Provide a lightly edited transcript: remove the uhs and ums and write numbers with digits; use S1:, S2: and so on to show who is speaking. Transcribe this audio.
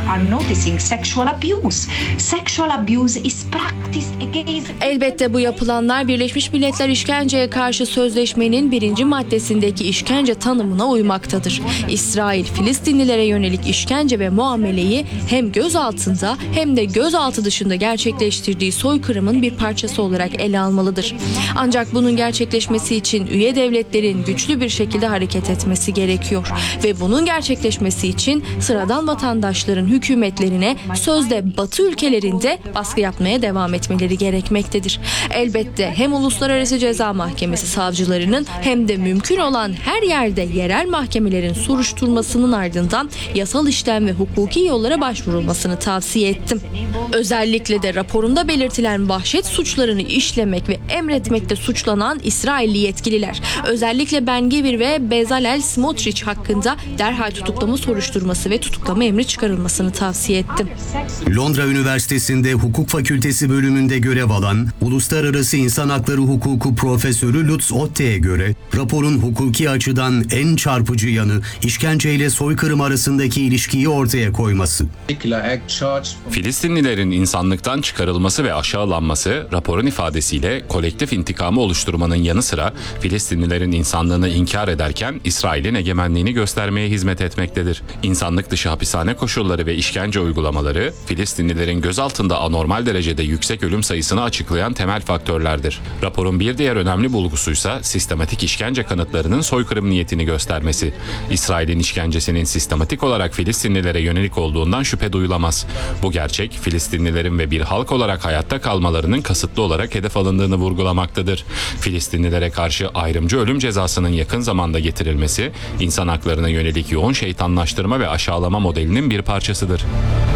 S1: are noticing sexual abuse. Sexual abuse is practiced against...
S2: Elbette bu yapılanlar Birleşmiş Milletler İşkenceye Karşı Sözleşmenin 1. maddesindeki işkence tanımına uymaktadır. İsrail, Filistinlilere yönelik işkence ve muameleyi hem gözaltında hem de gözaltı dışında gerçekleştirdiği soykırımın bir parçası olarak ele almalıdır. Ancak bunun gerçekleşmesi için üye devletlerin güçlü bir şekilde hareket etmesi gerekiyor ve bunun gerçekleşmesi için sıradan vatandaşların hükümetlerine sözde Batı ülkelerinde baskı yapmaya devam etmeleri gerekmektedir. Elbette hem Uluslararası Ceza Mahkemesi savcılarının hem de mümkün olan her yerde yerel mahkemelerin soruşturmasının ardından yasal işlem ve hukuki yollara başvurulmasını tavsiye ettim. Özellikle de raporunda belirtilen vahşet suçlarını işlemek ve emretmekte suçlanan İsrailli yetkililer, özellikle Ben Gvir ve Bezalel Smotrich hakkında derhal tutuklama soruşturması ve tutuklama emri çıkarılmasını tavsiye ettim.
S3: Londra Üniversitesi'nde Hukuk Fakültesi bölümünde görev alan Uluslararası İnsan Hakları Hukuku Profesörü Lutz Otte'ye göre raporun hukuki açıdan en çarpıcı yanı işkenceyle soykırım arasındaki ilişkiyi ortaya koyması.
S4: Filistinlilerin insanlıktan çıkarılması ve aşağılanması raporun ifadesiyle kolektif intikamı oluşturmanın yanı sıra Filistinlilerin insanlığını inkar ederken İsrail'in egemenliğini göstermeye hizmet etmektedir. İnsanlık dışı hapishane koşulları ve işkence uygulamaları Filistinlilerin gözaltında anormal derecede yüksek ölüm sayısını açıklayan temel faktörlerdir. Raporun bir diğer önemli bulgusuysa sistematik işkence kanıtlarının soykırım niyetini göstermesi. İsrail'in işkencesinin sistematik olarak Filistinlilere yönelik olduğundan şüphe duyulamaz. Bu gerçek Filistinlilerin ve bir halk olarak hayatta kalmalarının kasıtlı olarak hedef alındığını vurgulamaktadır. Filistinlilere karşı ayrımcı ölüm cezasının yakın zamanda getirilmesi, insan haklarına yönelik yoğun şeytanlaştırma ve aşağılama modelinin bir parçasıdır.